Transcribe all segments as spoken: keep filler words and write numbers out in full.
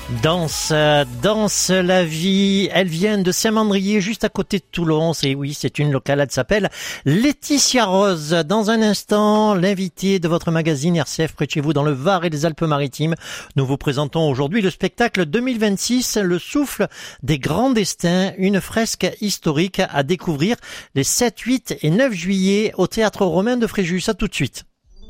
Danse, danse la vie. Elle vient de Saint-Mandrier, juste à côté de Toulon. Et oui, c'est une locale. Elle s'appelle Laetitia Rose. Dans un instant, l'invité de votre magazine R C F près de chez vous dans le Var et les Alpes-Maritimes. Nous vous présentons aujourd'hui le spectacle deux mille vingt-six, Le souffle des grands destins, une fresque historique à découvrir les sept, huit et neuf juillet au Théâtre Romain de Fréjus. À tout de suite.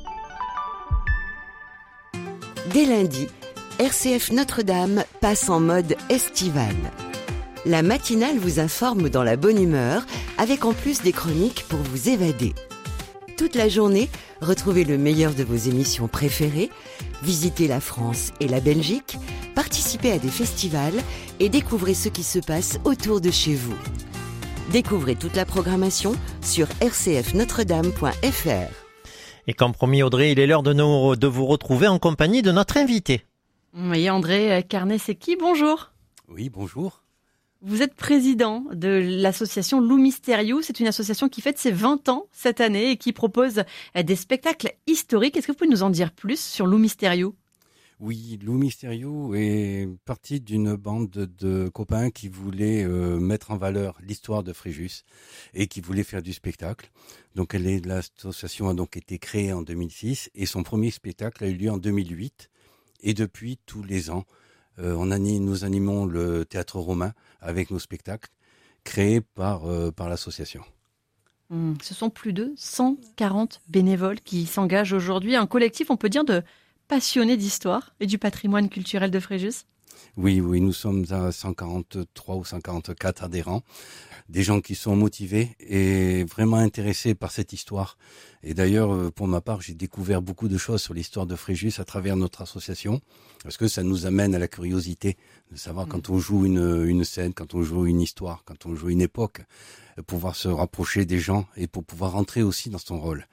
Dès lundi, R C F Notre-Dame passe en mode estival. La matinale vous informe dans la bonne humeur, avec en plus des chroniques pour vous évader. Toute la journée, retrouvez le meilleur de vos émissions préférées, visitez la France et la Belgique, participez à des festivals et découvrez ce qui se passe autour de chez vous. Découvrez toute la programmation sur r c f notre dame point f r. Et comme promis, Audrey, il est l'heure de, nous, de vous retrouver en compagnie de notre invité. Oui, André Carnesecchi, bonjour. Oui, bonjour. Vous êtes président de l'association Loup Mysteriou. C'est une association qui fête ses vingt ans cette année et qui propose des spectacles historiques. Est-ce que vous pouvez nous en dire plus sur Loup Mysteriou ? Oui, Loup Mysteriou est parti d'une bande de, de copains qui voulaient euh, mettre en valeur l'histoire de Fréjus et qui voulaient faire du spectacle. Donc elle est, l'association a donc été créée en deux mille six et son premier spectacle a eu lieu en deux mille huit. Et depuis, tous les ans, euh, on anime, nous animons le Théâtre Romain avec nos spectacles créés par, euh, par l'association. Mmh, ce sont plus de cent quarante bénévoles qui s'engagent aujourd'hui. Un collectif, on peut dire, de passionnés d'histoire et du patrimoine culturel de Fréjus. Oui, oui, nous sommes à cent quarante-trois ou cent quarante-quatre adhérents, des gens qui sont motivés et vraiment intéressés par cette histoire. Et d'ailleurs, pour ma part, j'ai découvert beaucoup de choses sur l'histoire de Fréjus à travers notre association, parce que ça nous amène à la curiosité de savoir mmh. quand on joue une, une scène, quand on joue une histoire, quand on joue une époque, pouvoir se rapprocher des gens et pour pouvoir rentrer aussi dans son rôle.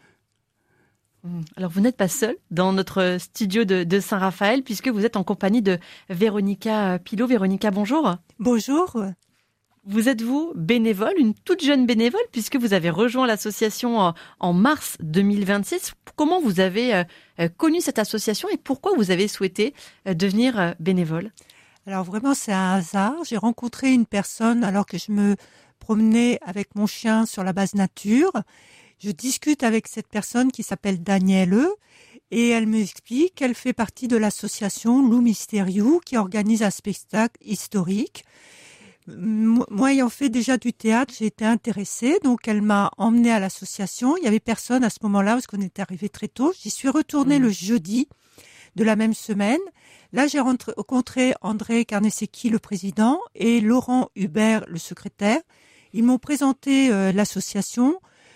Alors, vous n'êtes pas seul dans notre studio de, de Saint-Raphaël, puisque vous êtes en compagnie de Véronica Pilot. Véronica, bonjour. Bonjour. Vous êtes, vous, bénévole, une toute jeune bénévole, puisque vous avez rejoint l'association en, en mars deux mille vingt-six. Comment vous avez euh, connu cette association et pourquoi vous avez souhaité euh, devenir euh, bénévole ? Alors, vraiment, c'est un hasard. J'ai rencontré une personne alors que je me promenais avec mon chien sur la base nature. Je discute avec cette personne qui s'appelle Danielle et elle m'explique qu'elle fait partie de l'association Loup Mysteriou qui organise un spectacle historique. Moi, ayant fait déjà du théâtre, j'ai été intéressée, donc elle m'a emmenée à l'association. Il y avait personne à ce moment-là parce qu'on était arrivé très tôt. J'y suis retournée mmh. le jeudi de la même semaine. Là, j'ai rencontré André Carnesecchi, le président, et Laurent Hubert, le secrétaire. Ils m'ont présenté euh, l'association,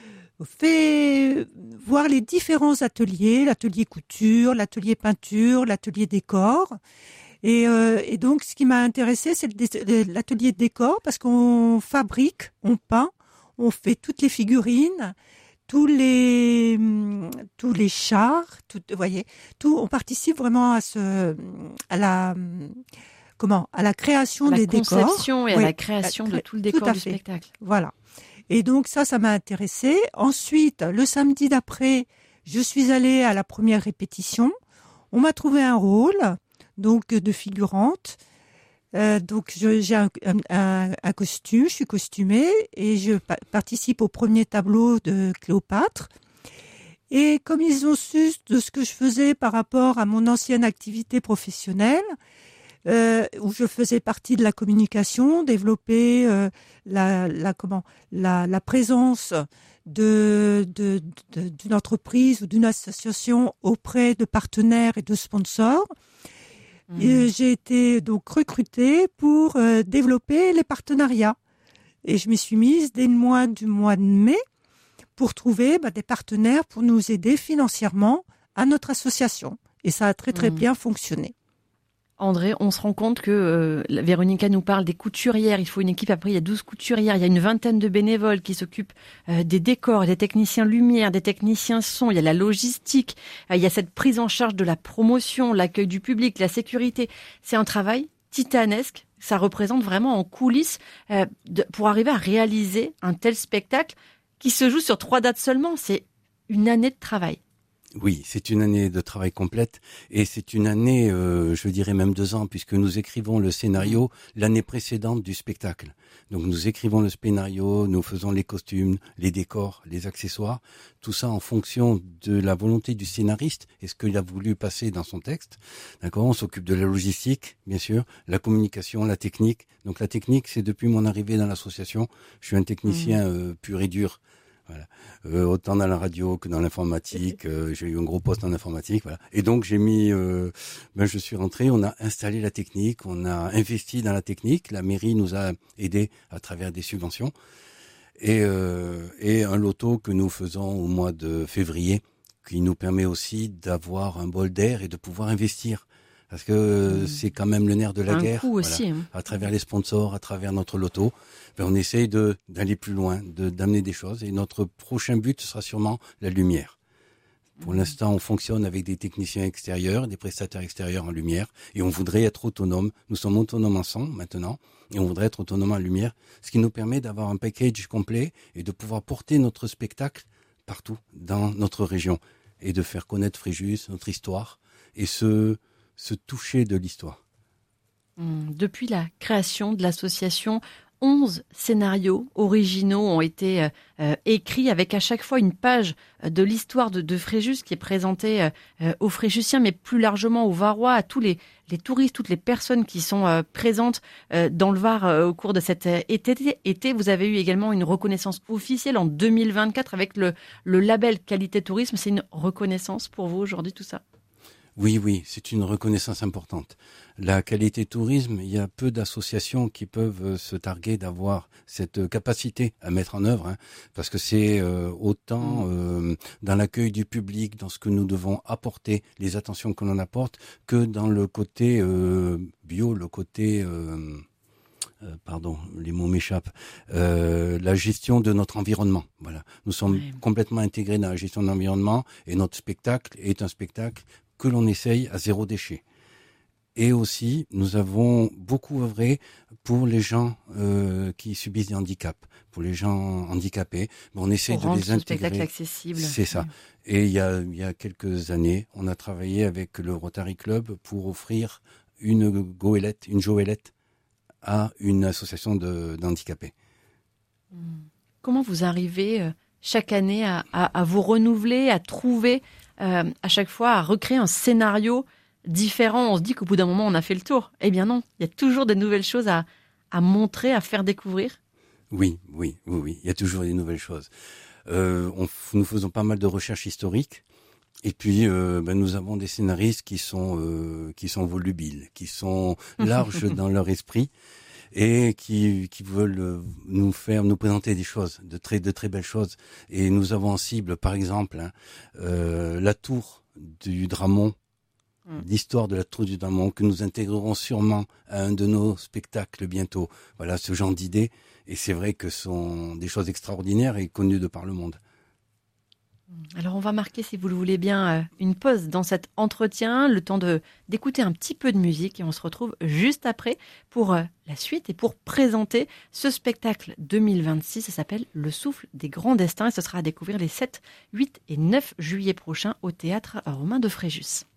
fait voir les différents ateliers, l'atelier couture, l'atelier peinture, l'atelier décor. Et, euh, et donc, ce qui m'a intéressé, c'est le, l'atelier décor parce qu'on fabrique, on peint, on fait toutes les figurines, tous les tous les chars, tout, vous voyez, tout. On participe vraiment à ce, à la comment, à la création des décors, à la conception et à oui, la création de tout le décor tout du spectacle. Voilà. Et donc ça, ça m'a intéressée. Ensuite, le samedi d'après, je suis allée à la première répétition. On m'a trouvé un rôle, donc de figurante. Euh, donc je, j'ai un, un, un costume, je suis costumée et je pa- participe au premier tableau de Cléopâtre. Et comme ils ont su de ce que je faisais par rapport à mon ancienne activité professionnelle, Euh, où je faisais partie de la communication, développer euh, la, la comment la, la présence de, de, de d'une entreprise ou d'une association auprès de partenaires et de sponsors. Mmh. Et j'ai été donc recrutée pour euh, développer les partenariats. Et je m'y suis mise dès le mois du mois de mai pour trouver bah, des partenaires pour nous aider financièrement à notre association. Et ça a très très mmh. bien fonctionné. André, on se rend compte que euh, Véronica nous parle des couturières. Il faut une équipe, après il y a douze couturières, il y a une vingtaine de bénévoles qui s'occupent euh, des décors, des techniciens lumière, des techniciens son, il y a la logistique, euh, il y a cette prise en charge de la promotion, l'accueil du public, la sécurité. C'est un travail titanesque, ça représente vraiment en coulisses euh, de, pour arriver à réaliser un tel spectacle qui se joue sur trois dates seulement. C'est une année de travail. Oui, c'est une année de travail complète et c'est une année, euh, je dirais même deux ans, puisque nous écrivons le scénario l'année précédente du spectacle. Donc nous écrivons le scénario, nous faisons les costumes, les décors, les accessoires, tout ça en fonction de la volonté du scénariste et ce qu'il a voulu passer dans son texte. D'accord, on s'occupe de la logistique, bien sûr, la communication, la technique. Donc la technique, c'est depuis mon arrivée dans l'association. Je suis un technicien mmh. euh, pur et dur. Voilà. Euh, autant dans la radio que dans l'informatique, euh, j'ai eu un gros poste en informatique, voilà. Et donc j'ai mis, euh, ben je suis rentré, on a installé la technique, on a investi dans la technique, la mairie nous a aidés à travers des subventions et euh, et un loto que nous faisons au mois de février, qui nous permet aussi d'avoir un bol d'air et de pouvoir investir. Parce que mmh. c'est quand même le nerf de la un guerre. Coup aussi, voilà. hein. À travers les sponsors, à travers notre loto, ben on essaye de d'aller plus loin, de d'amener des choses. Et notre prochain but sera sûrement la lumière. Pour mmh. l'instant, on fonctionne avec des techniciens extérieurs, des prestataires extérieurs en lumière, et on voudrait être autonome. Nous sommes autonomes en son maintenant, et on voudrait être autonome en lumière, ce qui nous permet d'avoir un package complet et de pouvoir porter notre spectacle partout dans notre région et de faire connaître Fréjus, notre histoire, et ce se toucher de l'histoire. Depuis la création de l'association, onze scénarios originaux ont été euh, écrits avec à chaque fois une page de l'histoire de, de Fréjus qui est présentée euh, aux Fréjusiens, mais plus largement aux Varois, à tous les, les touristes, toutes les personnes qui sont euh, présentes euh, dans le Var euh, au cours de cet euh, été. été. Vous avez eu également une reconnaissance officielle en deux mille vingt-quatre avec le, le label Qualité Tourisme. C'est une reconnaissance pour vous aujourd'hui, tout ça ? Oui, oui, c'est une reconnaissance importante. La qualité tourisme, il y a peu d'associations qui peuvent se targuer d'avoir cette capacité à mettre en œuvre, hein, parce que c'est euh, autant euh, dans l'accueil du public, dans ce que nous devons apporter, les attentions que l'on apporte, que dans le côté euh, bio, le côté... Euh, Euh, pardon, les mots m'échappent, euh, la gestion de notre environnement. Voilà, nous sommes oui. complètement intégrés dans la gestion de l'environnement et notre spectacle est un spectacle que l'on essaye à zéro déchet. Et aussi, nous avons beaucoup œuvré pour les gens euh, qui subissent des handicaps, pour les gens handicapés. On essaye pour de les intégrer. Spectacle accessible. C'est ça. Oui. Et il y a il y a quelques années, on a travaillé avec le Rotary Club pour offrir une goélette, une joëlette à une association de, d'handicapés. Comment vous arrivez euh, chaque année à, à, à vous renouveler, à trouver, euh, à chaque fois, à recréer un scénario différent ? On se dit qu'au bout d'un moment, on a fait le tour. Eh bien non, il y a toujours des nouvelles choses à, à montrer, à faire découvrir. Oui, oui, oui, oui, il y a toujours des nouvelles choses. Euh, on, nous faisons pas mal de recherches historiques. Et puis, euh, ben, nous avons des scénaristes qui sont euh, qui sont volubiles, qui sont larges dans leur esprit et qui qui veulent nous faire nous présenter des choses, de très de très belles choses. Et nous avons en cible, par exemple, hein, euh, la tour du Dramont, mm. l'histoire de la tour du Dramont que nous intégrerons sûrement à un de nos spectacles bientôt. Voilà, ce genre d'idées. Et c'est vrai que ce sont des choses extraordinaires et connues de par le monde. Alors on va marquer, si vous le voulez bien, une pause dans cet entretien, le temps de d'écouter un petit peu de musique et on se retrouve juste après pour la suite et pour présenter ce spectacle deux mille vingt-six. Ça s'appelle Le Souffle des Grands Destins et ce sera à découvrir les sept, huit et neuf juillet prochains au Théâtre Romain de Fréjus.